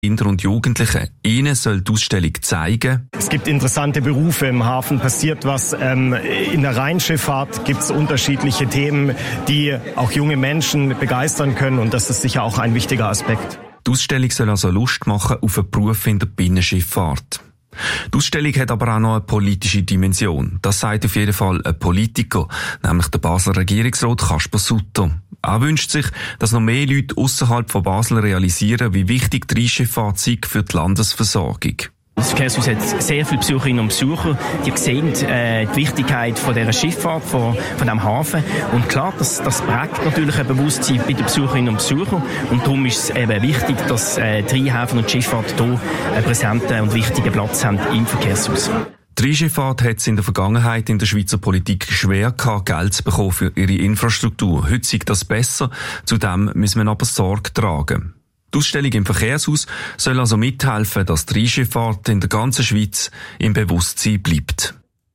Kinder und Jugendlichen. Ihnen soll die Ausstellung zeigen: Es gibt interessante Berufe im Hafen, passiert was. In der Rheinschifffahrt gibt es unterschiedliche Themen, die auch junge Menschen begeistern können, und das ist sicher auch ein wichtiger Aspekt. Die Ausstellung soll also Lust machen auf einen Beruf in der Binnenschifffahrt. Die Ausstellung hat aber auch noch eine politische Dimension. Das sagt auf jeden Fall ein Politiker, nämlich der Basler Regierungsrat Kasper Sutter. Er wünscht sich, dass noch mehr Leute ausserhalb von Basel realisieren, wie wichtig die Rheinschifffahrt sei für die Landesversorgung. Das Verkehrshaus hat sehr viele Besucherinnen und Besucher, die sehen die Wichtigkeit von dieser Schifffahrt, von diesem Hafen. Und klar, das prägt natürlich ein Bewusstsein bei den Besucherinnen und Besuchern. Und darum ist es eben wichtig, dass die Rheinhäfen und die Schifffahrt hier einen präsenten und wichtigen Platz haben im Verkehrshaus. Die Rheinschifffahrt hat es in der Vergangenheit in der Schweizer Politik schwer gehabt, Geld zu bekommen für ihre Infrastruktur. Heute sei das besser, zudem müssen wir aber Sorge tragen. Die Ausstellung im Verkehrshaus soll also mithelfen, dass die Rheinschifffahrt in der ganzen Schweiz im Bewusstsein bleibt.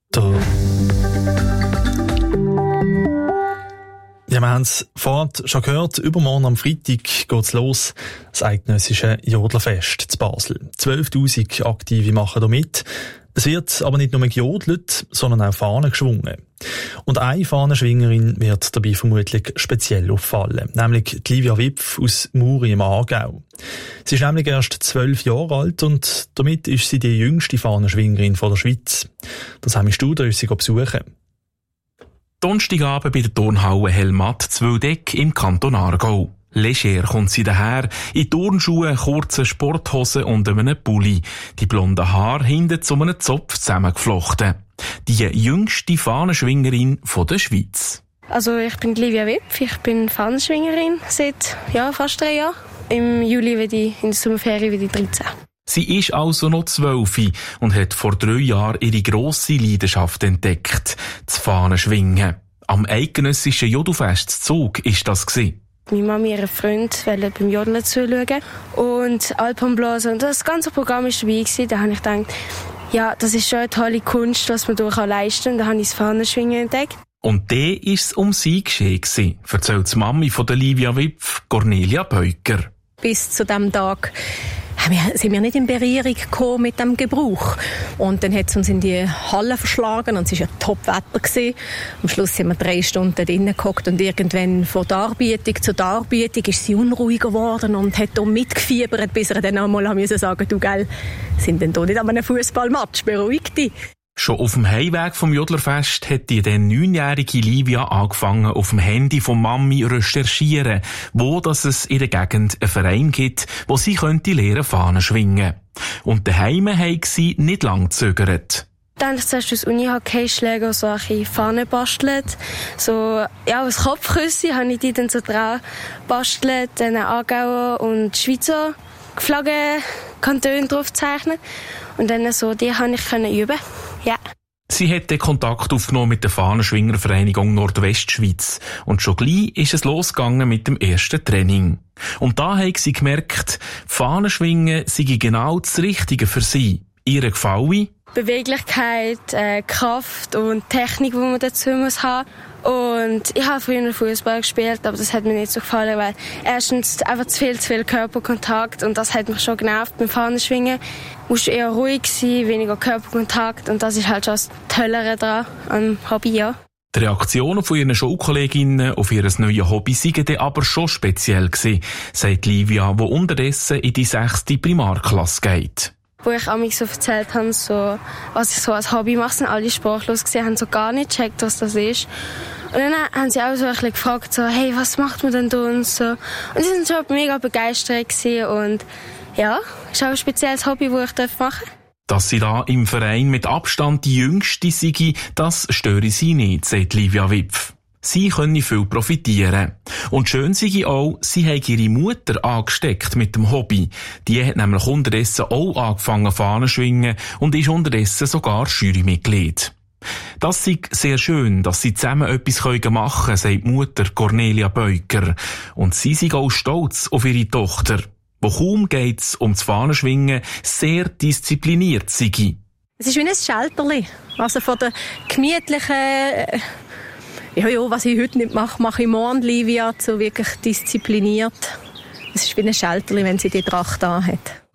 Ja, wir haben es vorhin schon gehört, übermorgen am Freitag geht's los, das eidgenössische Jodlerfest zu Basel. 12'000 Aktive machen da mit. Es wird aber nicht nur gejodelt, sondern auch Fahnen geschwungen. Und eine Fahnenschwingerin wird dabei vermutlich speziell auffallen, nämlich die Livia Wipf aus Muri im Aargau. Sie ist nämlich erst 12 Jahre alt und damit ist sie die jüngste Fahnenschwingerin von der Schweiz. Das haben wir Studio uns besuchen. Donnerstagabend bei der Turnhalle Helmatt 2 Deck im Kanton Aargau. Leger kommt sie daher, in Turnschuhen, kurzen Sporthosen und einem Pulli. Die blonden Haare hinten zu einem Zopf zusammengeflochten. Die jüngste Fahnenschwingerin von der Schweiz. Also ich bin Livia Wipf, ich bin Fahnenschwingerin seit fast 3 Jahren. Im Juli werde ich in der Sommerferien wieder 13. Sie ist also noch 12 und hat vor 3 Jahren ihre grosse Leidenschaft entdeckt, das Fahnenschwingen. Am eidgenössischen Jodelfest Zug ist das gewesen. Meine Mami und ihr Freund wollten beim Jodeln zuschauen und Alpenblasen und das ganze Programm war dabei gewesen. Da habe ich gedacht, ja, das ist schon eine tolle Kunst, was man da leisten kann. Da habe ich das Fahnenschwingen entdeckt. Und dann war es um sie geschehen, erzählt die Mami von der Livia Wipf, Cornelia Beuker. Bis zu diesem Tag sind wir nicht in Berührung gekommen mit dem Gebrauch. Und dann hat es uns in die Halle verschlagen und es war ja Top-Wetter gewesen. Am Schluss sind wir 3 Stunden drinnen gehockt und irgendwann von Darbietung zu Darbietung ist sie unruhiger geworden und hat dann mitgefiebert, bis er dann einmal sagen musste, du gell, sind denn da nicht an einem Fußballmatch, beruhig dich. Schon auf dem Heimweg vom Jodlerfest hat die dann 9-jährige Livia angefangen, auf dem Handy von Mami recherchieren, wo dass es in der Gegend einen Verein gibt, wo sie könnte lernen Fahnen schwingen. Und daheim haben sie nicht lang gezögert. Dann habe ich zuerst aus Uni-Hockey-Schläger so eine Fahne bastelt. So, aus Kopfküsse habe ich die dann so dran bastelt, dann Aargauer und Schweizer Flaggen, Kantone drauf zeichnen. Und dann so, die konnte ich üben. Ja. Sie hat den Kontakt aufgenommen mit der Fahnenschwingervereinigung Nordwestschweiz. Und schon gleich ist es losgegangen mit dem ersten Training. Und da hat sie gemerkt, Fahnenschwingen sei genau das Richtige für sie. Ihr gefallen Beweglichkeit, Kraft und Technik, die man dazu muss haben. Und ich habe früher Fußball gespielt, aber das hat mir nicht so gefallen, weil erstens einfach zu viel Körperkontakt und das hat mich schon genervt beim Fahnenschwingen. Du musst eher ruhig sein, weniger Körperkontakt und das ist halt schon das Tollere daran am Hobby, ja. Die Reaktionen von ihren Schulkolleginnen auf ihr neues Hobby seien dann aber schon speziell gewesen, sagt Livia, die unterdessen in die 6. Primarklasse geht. Wo ich mich so erzählt habe, so, was ich so als Hobby mache, sind alle sprachlos gewesen, haben so gar nicht gecheckt, was das ist. Und dann haben sie auch so ein bisschen gefragt, so, hey, was macht man denn da und so. Und sie sind schon mega begeistert gewesen und ja, ist auch ein spezielles Hobby, das ich machen darf. Dass sie da im Verein mit Abstand die Jüngste sei, das störe sie nicht, sagt Livia Wipf. Sie können viel profitieren. Und schön sei auch, sie haben ihre Mutter angesteckt mit dem Hobby. Die hat nämlich unterdessen auch angefangen Fahnen schwingen und ist unterdessen sogar Jurymitglied. Das sei sehr schön, dass sie zusammen etwas machen können, sagt die Mutter Cornelia Beuker. Und sie sei auch stolz auf ihre Tochter, wo kaum geht's um das Fahnenschwingen, sehr diszipliniert sei. Es ist wie ein Schalterli. Also von der gemütlichen was ich heute nicht mache, mache ich morgen, Livia, so wirklich diszipliniert. Es ist wie ein Schalterli, wenn sie die Tracht anhat.